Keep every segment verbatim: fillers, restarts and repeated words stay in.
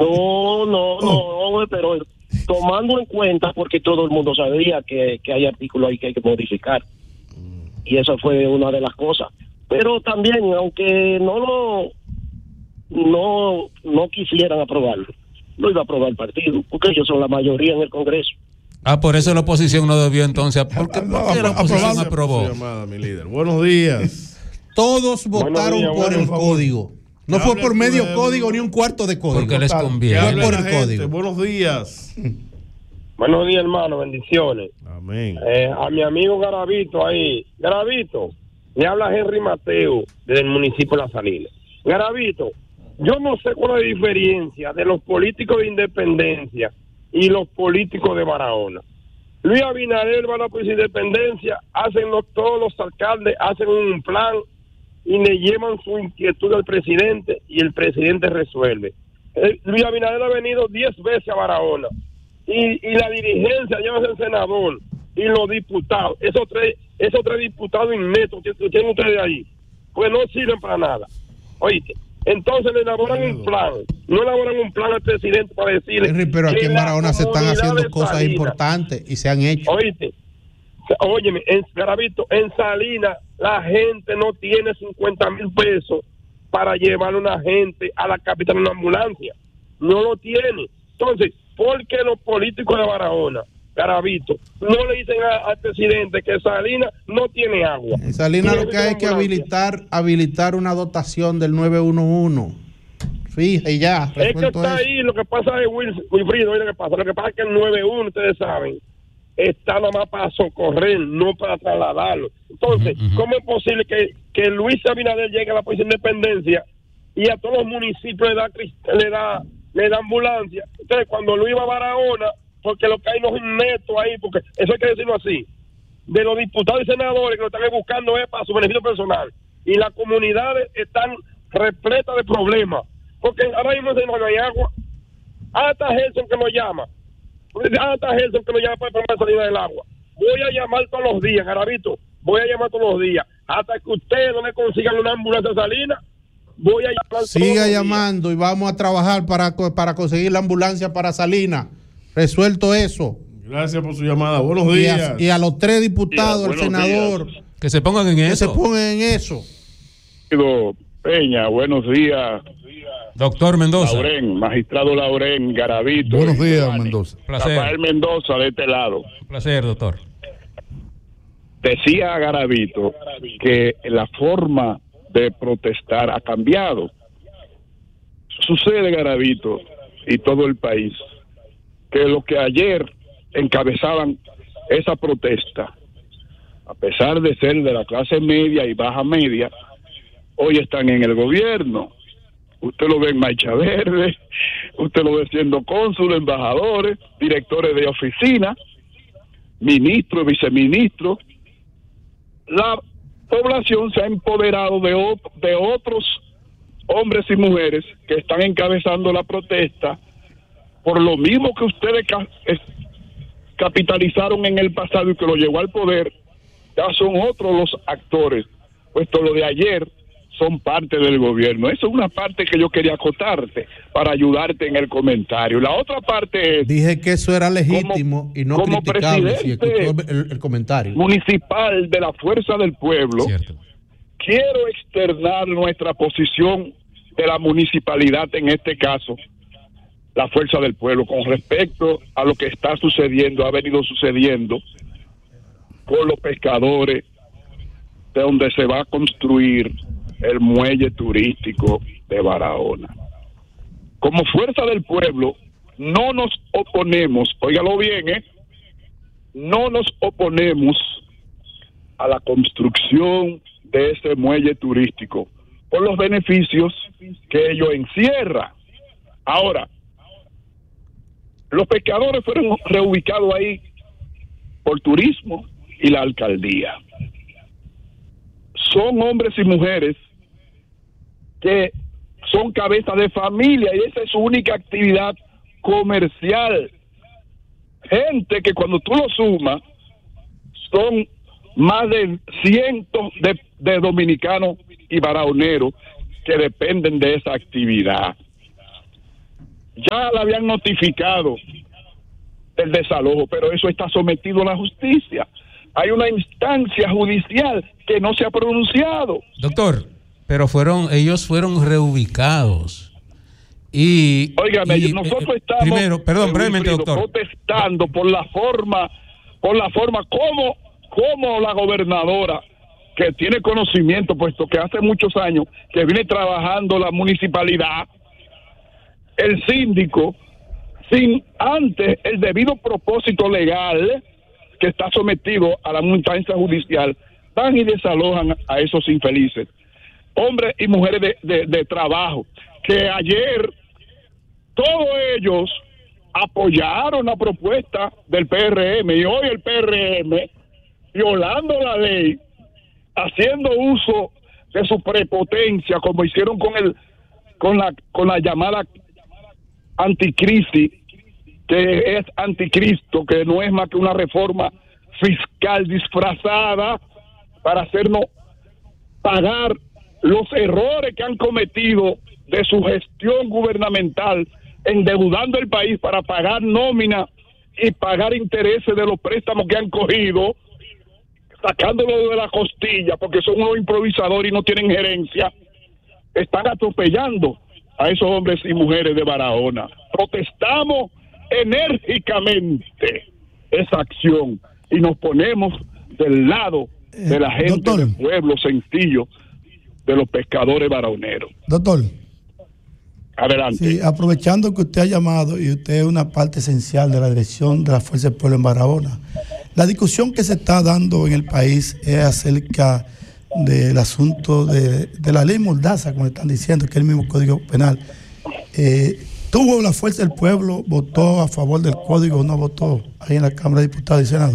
No, no, Oh. no, pero tomando en cuenta, porque todo el mundo sabía que, que hay artículos ahí que hay que modificar. Y esa fue una de las cosas. Pero también, aunque no lo no no quisieran aprobarlo, lo iba a aprobar el partido, porque ellos son la mayoría en el Congreso. Ah, por eso la oposición no debió entonces. ¿Por qué, No, por qué la oposición aprobado. aprobó? Llamada, mi líder. Buenos días. Todos votaron días, por bueno, el por código. No Que fue hable por el medio pueblo. código ni un cuarto de código. Porque les Total. conviene. Que Fue hable por la el gente. código. Buenos días. Buenos días, hermano, bendiciones. Amén. Eh, a mi amigo Garavito ahí. Garavito, le habla Henry Mateo del municipio de La Salina. Garavito, yo no sé cuál es la diferencia de los políticos de Independencia y los políticos de Barahona. Luis Abinader va a la Independencia, hacen los, todos los alcaldes hacen un plan y le llevan su inquietud al presidente y el presidente resuelve. Eh, Luis Abinader ha venido diez veces a Barahona y, y la dirigencia lleva al senador y los diputados, esos tres, esos tres diputados innetos que tienen ustedes ahí, pues no sirven para nada. Oíste, entonces le elaboran un plan, no elaboran un plan al presidente para decirle. Henry, pero aquí que en la Barahona se están comunidad haciendo de cosas Salinas, importantes y se han hecho. Oíste, óyeme, en Garavito, en Salinas, la gente no tiene cincuenta mil pesos para llevar a una gente a la capital en una ambulancia. No lo tiene. Entonces, ¿por qué los políticos de Barahona, Garavito, no le dicen a, al presidente que Salinas no tiene agua? En Salinas lo que hay es que habilitar, habilitar una dotación del nueve uno uno. Fíjate, ya. Es que está eso. ahí, lo que pasa es, Wil- Wilfrido, oye lo que pasa, lo que pasa es que el nueve uno, ustedes saben, está nada más para socorrer, no para trasladarlo. Entonces, Uh-huh, uh-huh. ¿cómo es posible que, que Luis Abinader llegue a la Policía de Independencia y a todos los municipios le da crist- le da le da ambulancia? Entonces, cuando Luis va a Barahona, porque lo que hay no es un neto ahí, porque eso hay que decirlo así, de los diputados y senadores que lo están buscando es para su beneficio personal, y las comunidades están repletas de problemas, porque ahora mismo no hay agua. Hasta Gerson que nos llama, hasta Gerson que nos llama para la salida del agua. Voy a llamar todos los días, Garavito, voy a llamar todos los días, hasta que ustedes no me consigan una ambulancia Salina, voy a llamar todos Siga los días. llamando y vamos a trabajar para, co- para conseguir la ambulancia para Salinas. Resuelto eso. Gracias por su llamada. Buenos Y días. a, y a los tres diputados, Sí, el buenos senador, Que se pongan en que eso. se pongan en eso. Peña, buenos días. Doctor Mendoza. Lauren, magistrado Lauren, Garavito. Buenos días, Giovanni. Mendoza. Placer. Rafael Mendoza de este lado. Placer, doctor. Decía Garavito que la forma de protestar ha cambiado. Sucede, Garavito, y todo el país, que los que ayer encabezaban esa protesta, a pesar de ser de la clase media y baja media, hoy están en el gobierno. Usted lo ve en Marcha Verde, usted lo ve siendo cónsul, embajadores, directores de oficina, ministros, viceministros. La población se ha empoderado de, ot- de otros hombres y mujeres que están encabezando la protesta por lo mismo que ustedes ca- es- capitalizaron en el pasado y que lo llevó al poder. Ya son otros los actores, puesto lo de ayer son parte del gobierno. Esa es una parte que yo quería acotarte para ayudarte en el comentario. La otra parte es Dije que eso era legítimo Como- y no como criticable. Si presidente escuchó el, el comentario. municipal de la Fuerza del Pueblo. Cierto. Quiero externar nuestra posición de la municipalidad, en este caso, la Fuerza del Pueblo, con respecto a lo que está sucediendo, ha venido sucediendo con los pescadores, de donde se va a construir el muelle turístico de Barahona. Como Fuerza del Pueblo, no nos oponemos, óigalo bien, ¿eh? No nos oponemos a la construcción de ese muelle turístico por los beneficios que ello encierra. Ahora, los pescadores fueron reubicados ahí por turismo y la alcaldía. Son hombres y mujeres que son cabezas de familia y esa es su única actividad comercial. Gente que cuando tú lo sumas, son más de cientos de, de dominicanos y barahoneros que dependen de esa actividad. ya le habían notificado el desalojo, pero eso está sometido a la justicia. Hay una instancia judicial que no se ha pronunciado. Doctor, pero fueron ellos fueron reubicados. Y, Óigame, y, nosotros eh, estamos primero, perdón, eh, brevemente, Wilfrido, doctor. protestando por la forma, por la forma como, como la gobernadora, que tiene conocimiento, puesto que hace muchos años que viene trabajando la municipalidad, el síndico, sin antes el debido propósito legal que está sometido a la instancia judicial, van y desalojan a esos infelices, hombres y mujeres de, de, de trabajo, que ayer todos ellos apoyaron la propuesta del P R M, y hoy el P R M, violando la ley, haciendo uso de su prepotencia, como hicieron con el con la con la llamada anticrisis, que es anticristo, que no es más que una reforma fiscal disfrazada para hacernos pagar los errores que han cometido de su gestión gubernamental, endeudando el país para pagar nómina y pagar intereses de los préstamos que han cogido, sacándolo de la costilla, porque son unos improvisadores y no tienen gerencia. Están atropellando a esos hombres y mujeres de Barahona. Protestamos enérgicamente esa acción y nos ponemos del lado de la gente, eh, del pueblo sencillo, de los pescadores barahoneros. Doctor. Adelante. Sí, aprovechando que usted ha llamado y usted es una parte esencial de la dirección de la Fuerza del Pueblo en Barahona, la discusión que se está dando en el país es acerca del asunto de, de la ley Mordaza, como están diciendo, que es el mismo Código Penal. Eh, ¿Tuvo la Fuerza del Pueblo, votó a favor del Código o no votó ahí en la Cámara de Diputados y Senado?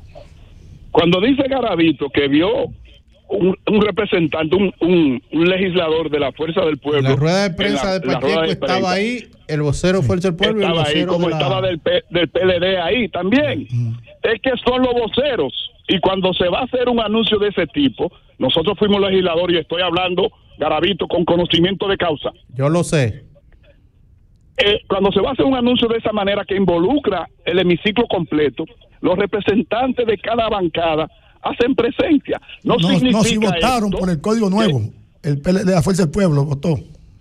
Cuando dice Garavito que vio un, un representante, un, un, un legislador de la Fuerza del Pueblo. La rueda de prensa la, de Pacheco de estaba prensa, ahí, el vocero sí. Fuerza del Pueblo estaba y el vocero ahí, como de la... estaba del, P, del P L D ahí también. Uh-huh. Es que son los voceros, y cuando se va a hacer un anuncio de ese tipo, nosotros fuimos legisladores y estoy hablando, Garavito, con conocimiento de causa. Yo lo sé. Eh, cuando se va a hacer un anuncio de esa manera que involucra el hemiciclo completo, los representantes de cada bancada hacen presencia. No, no significa no si votaron esto, por el Código Nuevo, que el P L D de la Fuerza del Pueblo votó.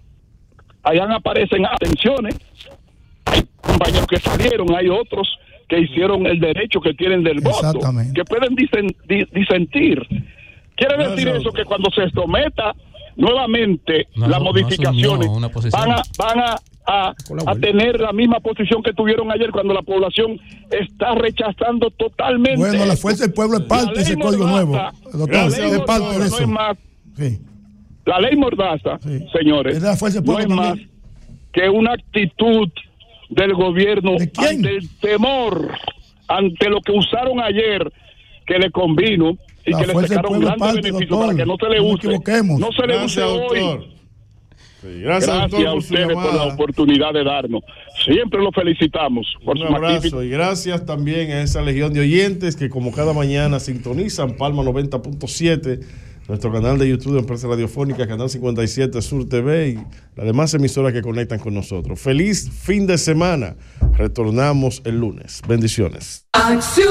Allá aparecen atenciones, hay compañeros que salieron, hay otros que hicieron el derecho que tienen del voto, que pueden disen, di, disentir. Quiere no, decir no, eso no. que cuando se someta nuevamente no, las modificaciones no van a van a, a, a tener la misma posición que tuvieron ayer, cuando la población está rechazando totalmente. Bueno, la Fuerza del Pueblo es parte de ese Código Nuevo, doctor, es parte de eso. No es más, sí. La ley Mordaza, sí. señores, es la Fuerza del Pueblo no es también. más que una actitud del gobierno ¿De quién? ante el temor, ante lo que usaron ayer, que le convino y la que le sacaron grandes beneficios para que no se le use, no, no se le gracias, use doctor. hoy. Sí, gracias, gracias doctor, a por ustedes por la oportunidad de darnos. Siempre lo felicitamos por un su abrazo magnífico. Y gracias también a esa legión de oyentes que como cada mañana sintonizan Palma noventa punto siete, nuestro canal de YouTube de Empresa Radiofónica, Canal cincuenta y siete Sur T V y las demás emisoras que conectan con nosotros. Feliz fin de semana. Retornamos el lunes. Bendiciones. Acción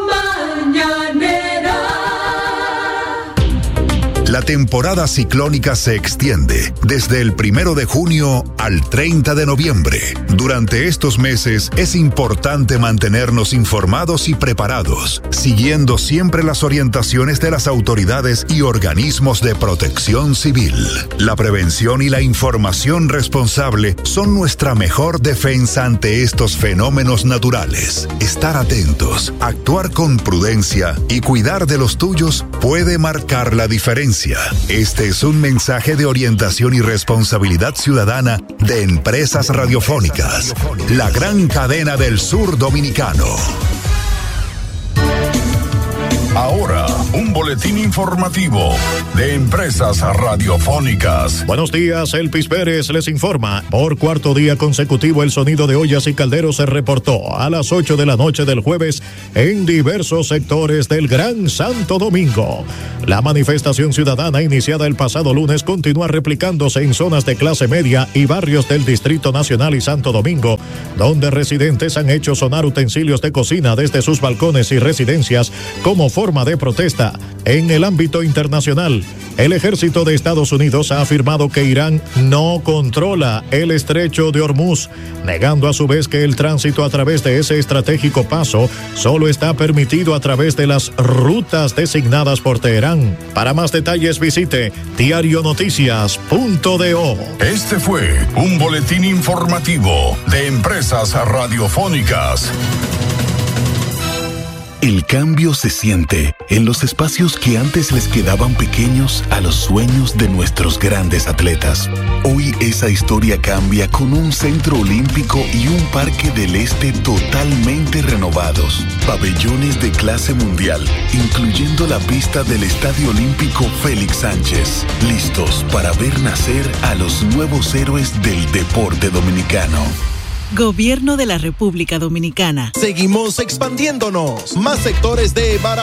Mañanera. La temporada ciclónica se extiende desde el primero de junio al treinta de noviembre. Durante estos meses es importante mantenernos informados y preparados, siguiendo siempre las orientaciones de las autoridades y organismos de protección civil. La prevención y la información responsable son nuestra mejor defensa ante estos fenómenos naturales. Estar atentos, actuar con prudencia y cuidar de los tuyos puede marcar la diferencia. Este es un mensaje de orientación y responsabilidad ciudadana de Empresas Radiofónicas, la gran cadena del sur dominicano. Ahora, un boletín informativo de Empresas Radiofónicas. Buenos días, Elpis Pérez les informa. Por cuarto día consecutivo, el sonido de ollas y calderos se reportó a las ocho de la noche del jueves en diversos sectores del Gran Santo Domingo. La manifestación ciudadana iniciada el pasado lunes continúa replicándose en zonas de clase media y barrios del Distrito Nacional y Santo Domingo, donde residentes han hecho sonar utensilios de cocina desde sus balcones y residencias como forma de protesta. En el ámbito internacional, el ejército de Estados Unidos ha afirmado que Irán no controla el estrecho de Hormuz, negando a su vez que el tránsito a través de ese estratégico paso solo está permitido a través de las rutas designadas por Teherán. Para más detalles visite diario noticias punto do. Este fue un boletín informativo de Empresas Radiofónicas. El cambio se siente en los espacios que antes les quedaban pequeños a los sueños de nuestros grandes atletas. Hoy esa historia cambia con un centro olímpico y un parque del este totalmente renovados. Pabellones de clase mundial, incluyendo la pista del Estadio Olímpico Félix Sánchez. Listos para ver nacer a los nuevos héroes del deporte dominicano. Gobierno de la República Dominicana. Seguimos expandiéndonos. Más sectores de Barahona.